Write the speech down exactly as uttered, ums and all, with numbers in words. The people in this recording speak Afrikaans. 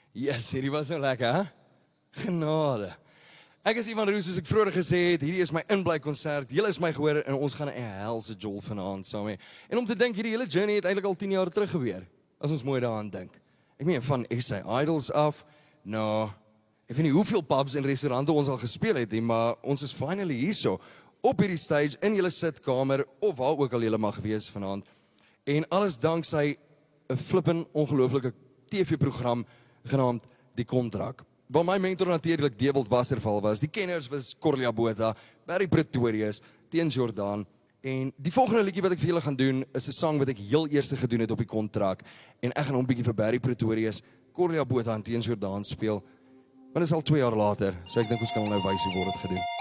Yes, hierdie was nou lekker, hè? Genade. Ek is Ivan Roos, soos ek vroeër gesê het, hierdie is my inbly konsert, julle is my gehoor en ons gaan 'n helse jol vanaand saam hê. En om te dink, hierdie hele journey het eintlik al tien jaar terug gebeur, as ons mooi daaraan dink. Ek meen, van S A Idols af, nou, ek weet nie hoeveel pubs en restaurante ons al gespeel het, nie, maar ons is finally hierso, op hierdie stage, in julle sitkamer, of waar ook al julle mag wees vanaand. En alles danksy 'n flippin ongelooflike T V-program genaamd Die Kontrak. Waar my mentor natuurlik Dewald Wasserval was. Die kenners was Corlia Botha, Barry Pretorius, Teun Jordan. En die volgende liedjie wat ek vir julle gaan doen, is 'n sang wat ek heel eers gedoen het op Die Kontrak. En ek gaan hom bietjie vir Barry Pretorius, Corlia Botha en Teun Jordan speel. Maar dit is al twee jaar later, so ek dink ons kan nou wys hoe word dit gedoen.